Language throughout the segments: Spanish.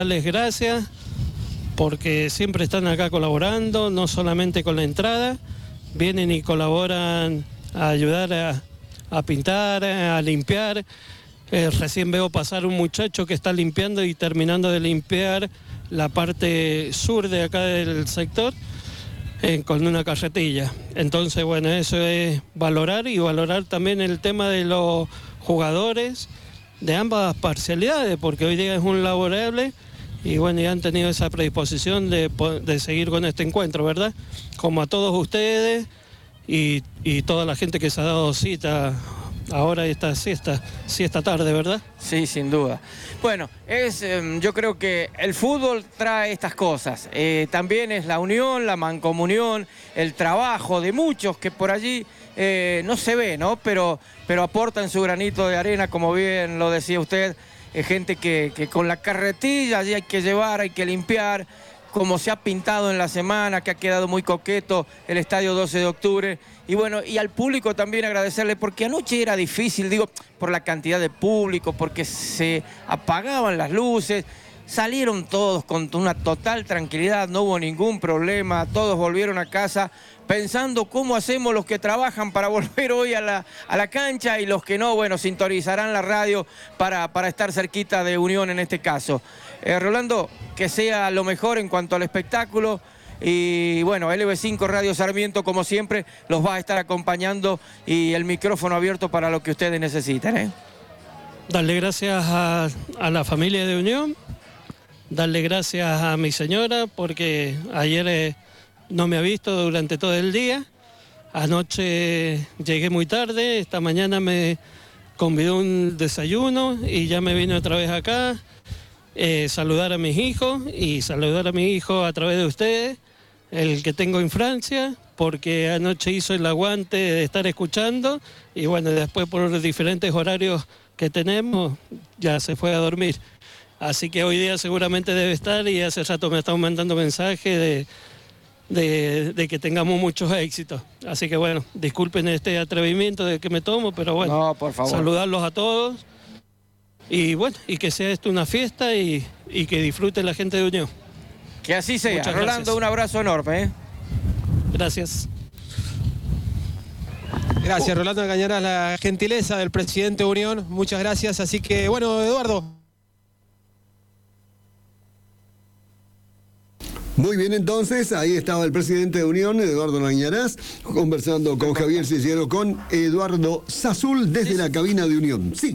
darles gracias porque siempre están acá colaborando, no solamente con la entrada, vienen y colaboran a ayudar a pintar, a limpiar. Recién veo pasar un muchacho que está limpiando y terminando de limpiar la parte sur de acá del sector con una carretilla. Entonces, bueno, eso es valorar y valorar también el tema de los jugadores de ambas parcialidades, porque hoy día es un laborable y bueno, ya han tenido esa predisposición de seguir con este encuentro, ¿verdad? Como a todos ustedes y toda la gente que se ha dado cita ahora esta siesta tarde, ¿verdad? Sí, sin duda. Bueno, yo creo que el fútbol trae estas cosas. También es la unión, la mancomunión, el trabajo de muchos que por allí no se ve, ¿no? Pero aportan su granito de arena, como bien lo decía usted. Gente que con la carretilla allí hay que llevar, hay que limpiar, como se ha pintado en la semana, que ha quedado muy coqueto el Estadio 12 de Octubre. Y bueno, y al público también agradecerle, porque anoche era difícil, digo, por la cantidad de público, porque se apagaban las luces, salieron todos con una total tranquilidad, no hubo ningún problema, todos volvieron a casa pensando cómo hacemos los que trabajan para volver hoy a la cancha y los que no, bueno, sintonizarán la radio para estar cerquita de Unión en este caso. Rolando, que sea lo mejor en cuanto al espectáculo y bueno, LB5 Radio Sarmiento como siempre los va a estar acompañando y el micrófono abierto para lo que ustedes necesiten. Darle gracias a la familia de Unión, darle gracias a mi señora porque ayer no me ha visto durante todo el día, anoche llegué muy tarde, esta mañana me convidó un desayuno y ya me vine otra vez acá, saludar a mis hijos y saludar a mi hijo a través de ustedes, el que tengo en Francia, porque anoche hizo el aguante de estar escuchando y bueno, después por diferentes horarios que tenemos ya se fue a dormir. Así que hoy día seguramente debe estar y hace rato me están mandando mensajes de que tengamos muchos éxitos. Así que bueno, disculpen este atrevimiento de que me tomo, pero bueno, no, por favor, saludarlos a todos y bueno, y que sea esto una fiesta y que disfrute la gente de Unión. Que así sea. Muchas Rolando, gracias. un abrazo enorme. Gracias. Gracias, Rolando Cañaras, la gentileza del presidente de Unión, muchas gracias. Así que bueno, Eduardo. Muy bien, entonces, ahí estaba el presidente de Unión, Eduardo Nañarás, conversando con Javier Ciciero, con Eduardo Sazul desde la cabina de Unión. Sí.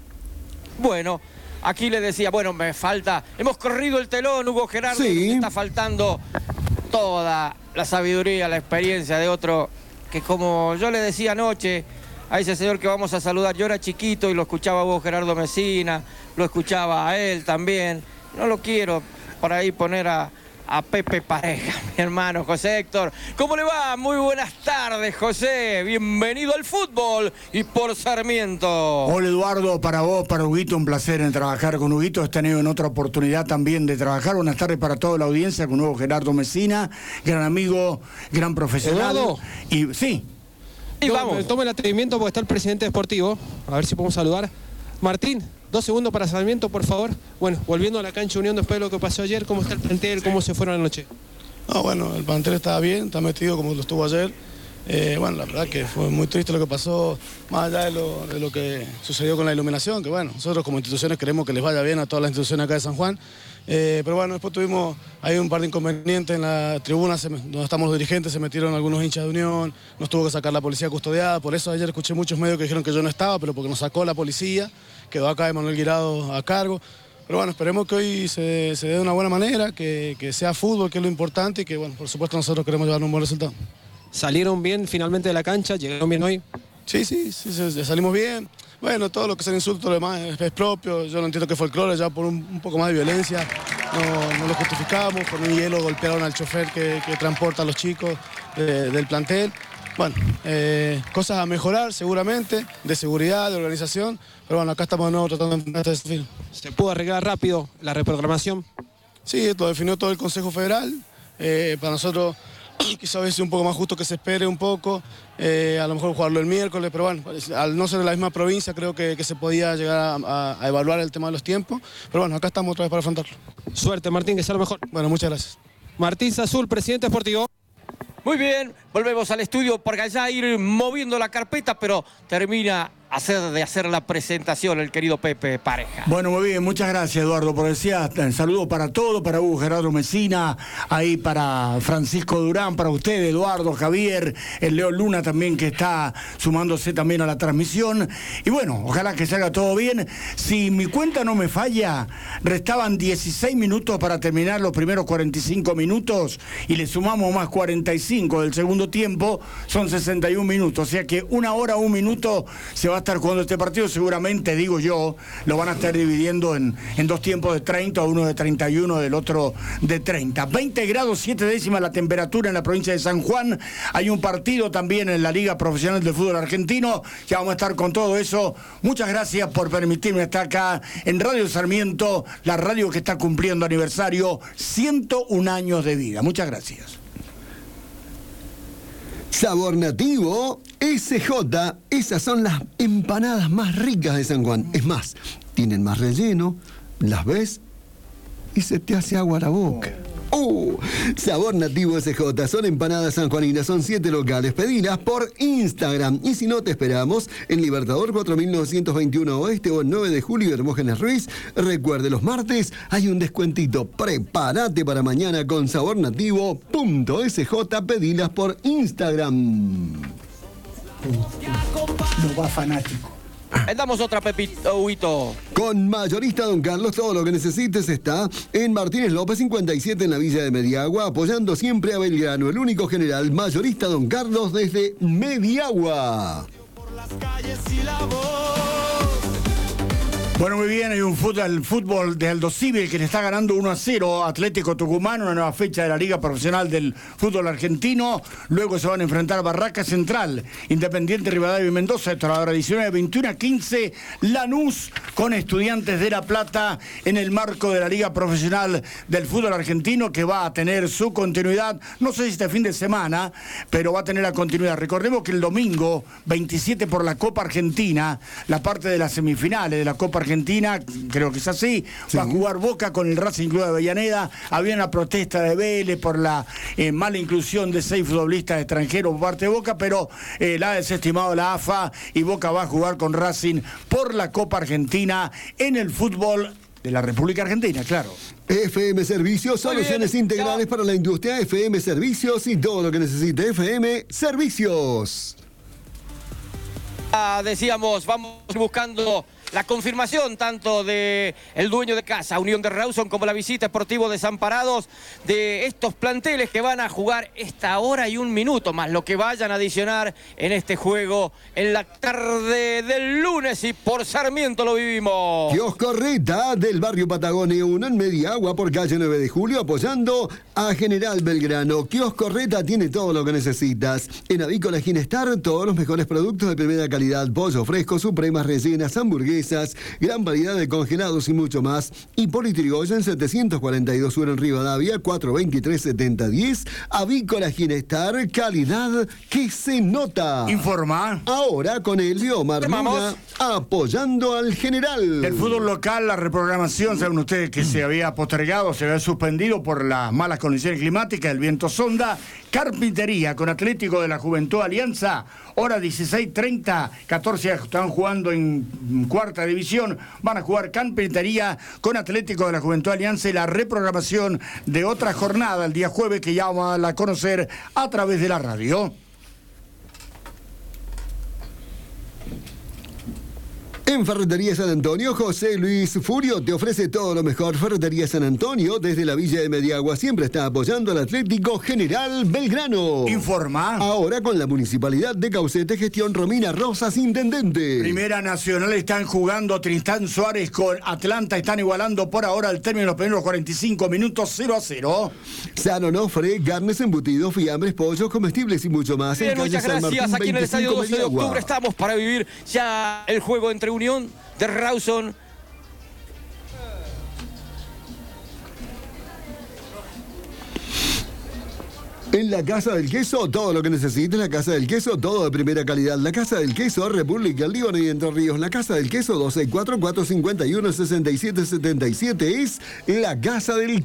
Bueno, aquí le decía, bueno, me falta, hemos corrido el telón, Hugo Gerardo, sí. Me está faltando toda la sabiduría, la experiencia de otro, que como yo le decía anoche a ese señor que vamos a saludar, yo era chiquito y lo escuchaba a Hugo Gerardo Mesina, lo escuchaba a él también, no lo quiero por ahí poner a Pepe Pareja, mi hermano José Héctor. ¿Cómo le va? Muy buenas tardes, José. Bienvenido al fútbol y por Sarmiento. Hola, Eduardo, para vos, para Huguito, un placer en trabajar con Huguito. He tenido en otra oportunidad también de trabajar. Buenas tardes para toda la audiencia con Hugo Gerardo Mesina, gran amigo, gran profesional. ¿Eduardo? Y sí. Y vamos. Tome el atrevimiento porque está el presidente deportivo. A ver si podemos saludar. Martín, 2 segundos para Sarmiento, por favor. Bueno, volviendo a la cancha Unión después de lo que pasó ayer, ¿cómo está el plantel? ¿Cómo se fueron anoche? No, bueno, el plantel está bien, está metido como lo estuvo ayer. Bueno, la verdad que fue muy triste lo que pasó, más allá de lo que sucedió con la iluminación, que bueno, nosotros como instituciones queremos que les vaya bien a todas las instituciones acá de San Juan. Pero bueno, después tuvimos ahí un par de inconvenientes en la tribuna donde estamos los dirigentes, se metieron algunos hinchas de Unión, nos tuvo que sacar la policía custodiada, por eso ayer escuché muchos medios que dijeron que yo no estaba, pero porque nos sacó la policía, quedó acá Emanuel Guirado a cargo. Pero bueno, esperemos que hoy se dé de una buena manera, que sea fútbol, que es lo importante y que bueno, por supuesto nosotros queremos llevar un buen resultado. ¿Salieron bien finalmente de la cancha? ¿Llegaron bien hoy? Sí, salimos bien. Bueno, todo lo que es el insulto, lo demás es propio. Yo no entiendo que folclore, ya por un poco más de violencia. No lo justificamos. Con un hielo golpearon al chofer que transporta a los chicos del plantel. Bueno, cosas a mejorar seguramente, de seguridad, de organización. Pero bueno, acá estamos de nuevo tratando de enfrentar este desafío. ¿Se pudo arreglar rápido la reprogramación? Sí, esto definió todo el Consejo Federal. Para nosotros quizá a veces un poco más justo que se espere un poco, a lo mejor jugarlo el miércoles, pero bueno, al no ser de la misma provincia creo que se podía llegar a evaluar el tema de los tiempos, pero bueno, acá estamos otra vez para afrontarlo. Suerte, Martín, que sea lo mejor. Bueno, muchas gracias. Martín Sazul, presidente deportivo. Muy bien, volvemos al estudio para allá ir moviendo la carpeta, pero termina de hacer la presentación el querido Pepe Pareja. Bueno, muy bien, muchas gracias, Eduardo, por decía, saludo para todos, para Hugo Gerardo Mesina, ahí para Francisco Durán, para usted, Eduardo, Javier, el Leo Luna también que está sumándose también a la transmisión. Y bueno, ojalá que salga todo bien. Si mi cuenta no me falla, restaban 16 minutos para terminar los primeros 45 minutos y le sumamos más 45 del segundo tiempo, son 61 minutos. O sea que 1 hora, 1 minuto se va a estar jugando este partido, seguramente, digo yo, lo van a estar dividiendo en 2 tiempos de 30, uno de 31, del otro de 30. 20 grados 7 décimas la temperatura en la provincia de San Juan. Hay un partido también en la Liga Profesional del Fútbol Argentino. Ya vamos a estar con todo eso. Muchas gracias por permitirme estar acá en Radio Sarmiento, la radio que está cumpliendo aniversario, 101 años de vida. Muchas gracias. Sabor Nativo SJ, esas son las empanadas más ricas de San Juan. Es más, tienen más relleno, las ves y se te hace agua a la boca. Sabor Nativo SJ, son empanadas sanjuaninas, son 7 locales. Pedilas por Instagram. Y si no, te esperamos en Libertador 4921 Oeste o en 9 de Julio Hermógenes Ruiz. Recuerde, los martes hay un descuentito. Prepárate para mañana con sabornativo.sj. Pedilas por Instagram. No va fanático. Damos otra, Pepito, Huito. Con Mayorista Don Carlos, todo lo que necesites está en Martínez López 57 en la Villa de Mediagua, apoyando siempre a Belgrano, el único general Mayorista Don Carlos desde Mediagua. Bueno, muy bien, hay un fútbol de Aldo Civi que le está ganando 1-0 Atlético Tucumán, una nueva fecha de la Liga Profesional del Fútbol Argentino. Luego se van a enfrentar Barraca Central, Independiente Rivadavia y Mendoza. Esto a la hora 19, 21:15, Lanús con Estudiantes de La Plata en el marco de la Liga Profesional del Fútbol Argentino, que va a tener su continuidad, no sé si este fin de semana, pero va a tener la continuidad. Recordemos que el domingo 27 por la Copa Argentina, la parte de las semifinales de la Copa Argentina, creo que es así, sí. Va a jugar Boca con el Racing Club de Avellaneda. Había una protesta de Vélez por la mala inclusión de 6 futbolistas extranjeros por parte de Boca, pero la ha desestimado la AFA y Boca va a jugar con Racing por la Copa Argentina en el fútbol de la República Argentina, claro. FM Servicios, soluciones integrales para la industria. FM Servicios y todo lo que necesite FM Servicios. Decíamos, vamos buscando la confirmación tanto de el dueño de casa, Unión de Rawson, como la visita Sportivo Desamparados, de estos planteles que van a jugar esta hora y 1 minuto, más lo que vayan a adicionar en este juego en la tarde del lunes, y por Sarmiento lo vivimos. Kiosco Reta del barrio Patagonia 1 en Mediagua por calle 9 de Julio, apoyando a General Belgrano. Kiosco Reta tiene todo lo que necesitas. En Avícola Ginestar, todos los mejores productos de primera calidad: pollo fresco, supremas rellenas, hamburguesas, gran variedad de congelados y mucho más. Hipólito Yrigoyen 742 Sur en Rivadavia, 423-7010. Avícola Ginestar, calidad que se nota. Informa. Ahora con Elio Marmona apoyando al General. El fútbol local, la reprogramación, saben ustedes que se había postergado, se había suspendido por las malas condiciones climáticas, el viento sonda. Carpintería con Atlético de la Juventud Alianza, hora 16:30, 14 están jugando en cuarta división, van a jugar Carpintería con Atlético de la Juventud Alianza, y la reprogramación de otra jornada el día jueves que ya vamos a conocer a través de la radio. En Ferretería San Antonio, José Luis Furio te ofrece todo lo mejor. Ferretería San Antonio, desde la Villa de Mediagua, siempre está apoyando al Atlético General Belgrano. Informa. Ahora con la Municipalidad de Caucete, gestión Romina Rosas, intendente. Primera Nacional, están jugando Tristán Suárez con Atlanta, están igualando por ahora al término de los primeros 45 minutos, 0-0. San Onofre, carnes, embutidos, fiambres, pollos, comestibles y mucho más. Bien, muchas gracias. Aquí en el Estadio 12 de Octubre estamos para vivir ya el juego entre Unión de Rawson En la Casa del Queso, todo lo que necesites. La Casa del Queso, todo de primera calidad. La Casa del Queso, República, Líbano y Entre Ríos. La Casa del Queso, 264-451-6777 es la Casa del Queso.